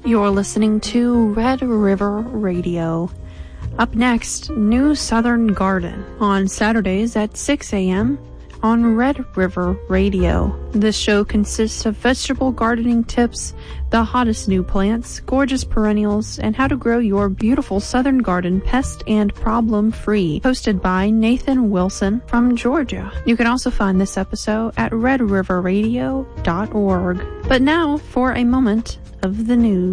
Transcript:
You're listening to Red River Radio. Up next, New Southern Garden on Saturdays at 6 a.m. on Red River Radio. This show consists of vegetable gardening tips, the hottest new plants, gorgeous perennials, and how to grow your beautiful southern garden pest and problem-free. Hosted by Nathan Wilson from Georgia. You can also find this episode at redriverradio.org. But now for a moment of the news.